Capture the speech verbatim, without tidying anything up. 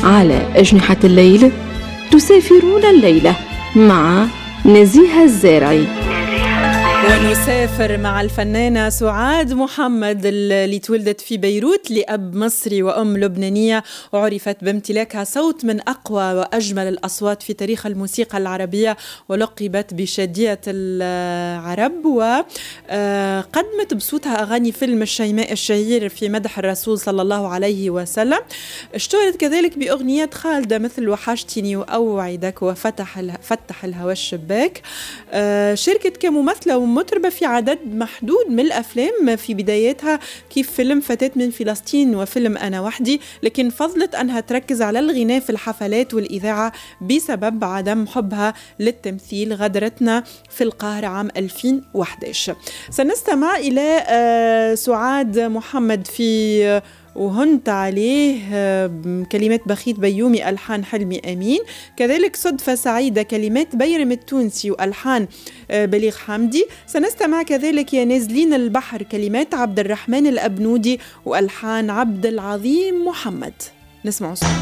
على أجنحة الليل تسافرون الليلة مع نزيهة الزارعي. ونسافر مع الفنانة سعاد محمد اللي تولدت في بيروت لأب مصري وأم لبنانية، وعرفت بامتلاكها صوت من أقوى وأجمل الأصوات في تاريخ الموسيقى العربية، ولقبت بشادية العرب، وقدمت بصوتها أغاني فيلم الشيماء الشهير في مدح الرسول صلى الله عليه وسلم. اشتهرت كذلك بأغنيات خالدة مثل وحشتني وأوعدك وفتح فتح الهوى الشباك. شاركت كممثلة مطربة في عدد محدود من الأفلام في بدايتها، كيف فيلم فتاة من فلسطين وفيلم أنا وحدي، لكن فضلت أنها تركز على الغناء في الحفلات والإذاعة بسبب عدم حبها للتمثيل. غادرتنا في القاهرة عام ألفين وأحد عشر. سنستمع إلى سعاد محمد في وهنت عليه كلمات بخيت بيومي ألحان حلمي أمين، كذلك صدفة سعيدة كلمات بيرم التونسي وألحان بليغ حمدي. سنستمع كذلك يا نازلين البحر كلمات عبد الرحمن الأبنودي وألحان عبد العظيم محمد. نسمع